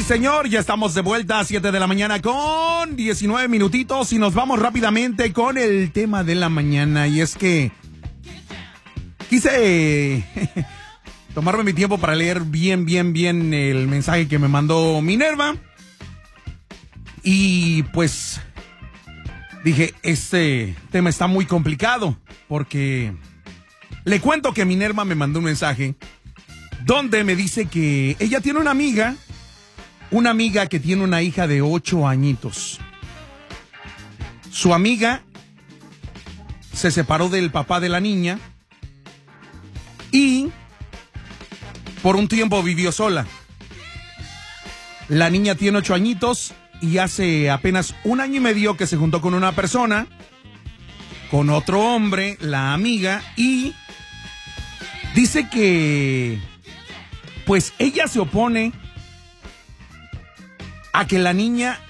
señor, ya estamos de vuelta a 7 de la mañana con 19 minutitos y nos vamos rápidamente con el tema de la mañana. Y es que quise tomarme mi tiempo para leer bien el mensaje que me mandó Minerva. Y pues dije, este tema está muy complicado porque le cuento que Minerva me mandó un mensaje donde me dice que ella tiene una amiga que tiene una hija de 8 añitos. Su amiga se separó del papá de la niña y por un tiempo vivió sola. La niña tiene 8 añitos y hace apenas 1 año y medio que se juntó con una persona, con otro hombre, la amiga, y dice que pues ella se opone a que la niña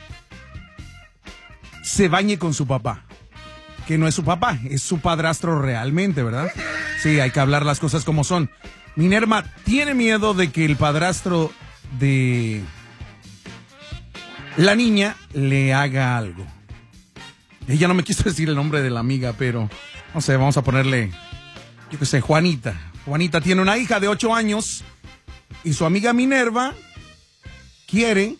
se bañe con su papá, que no es su papá, es su padrastro realmente, ¿verdad? Sí, hay que hablar las cosas como son. Minerva tiene miedo de que el padrastro de la niña le haga algo. Ella no me quiso decir el nombre de la amiga, pero no sé, vamos a ponerle, yo qué sé, Juanita. Juanita tiene una hija de 8 años y su amiga Minerva quiere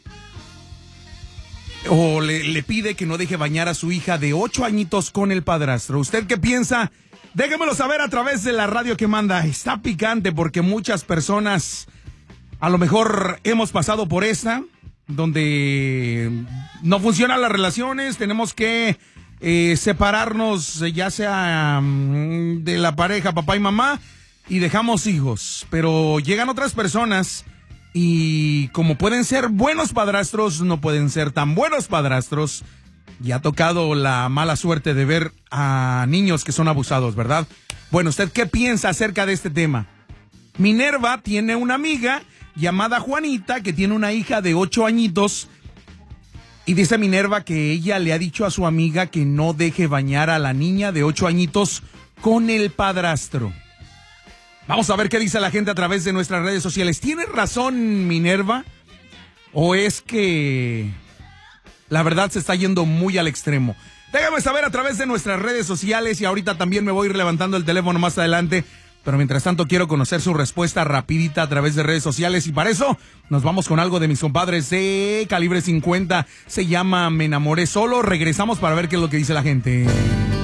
o le pide que no deje bañar a su hija de 8 añitos con el padrastro. ¿Usted qué piensa? Déjemelo saber a través de la radio que manda. Está picante porque muchas personas a lo mejor hemos pasado por esta, donde no funcionan las relaciones, tenemos que separarnos, ya sea de la pareja, papá y mamá, y dejamos hijos. Pero llegan otras personas y como pueden ser buenos padrastros, no pueden ser tan buenos padrastros. Y ha tocado la mala suerte de ver a niños que son abusados, ¿verdad? Bueno, ¿usted qué piensa acerca de este tema? Minerva tiene una amiga llamada Juanita que tiene una hija de 8 añitos. Y dice Minerva que ella le ha dicho a su amiga que no deje bañar a la niña de 8 añitos con el padrastro. Vamos a ver qué dice la gente a través de nuestras redes sociales. ¿Tiene razón Minerva? ¿O es que la verdad se está yendo muy al extremo? Déjame saber a través de nuestras redes sociales y ahorita también me voy a ir levantando el teléfono más adelante. Pero mientras tanto quiero conocer su respuesta rapidita a través de redes sociales y para eso nos vamos con algo de mis compadres de Calibre 50. Se llama Me Enamoré Solo. Regresamos para ver qué es lo que dice la gente.